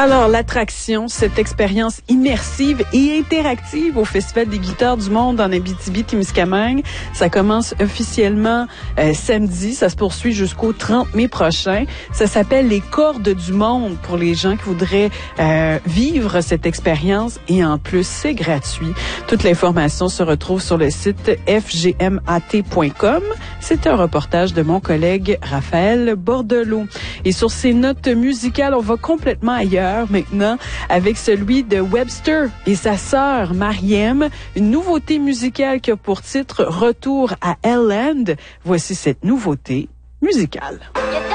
Alors, l'attraction, cette expérience immersive et interactive au Festival des guitares du monde en Abitibi-Témiscamingue, ça commence officiellement samedi. Ça se poursuit jusqu'au 30 mai prochain. Ça s'appelle les Cordes du monde pour les gens qui voudraient vivre cette expérience. Et en plus, c'est gratuit. Toute l'information se retrouve sur le site fgmat.com. C'est un reportage de mon collègue Raphaël Bordelot. Et sur ces notes musicales, on va complètement ailleurs maintenant avec celui de Webster et sa sœur Mariem, une nouveauté musicale qui a pour titre Retour à Elland. Voici cette nouveauté musicale.